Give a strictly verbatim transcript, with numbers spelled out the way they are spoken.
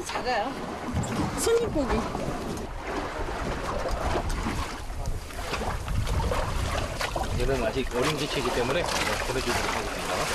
작아요. 손님 고기. 얘는 아직 어린 개체이기 때문에 보내주도록 하겠습니다.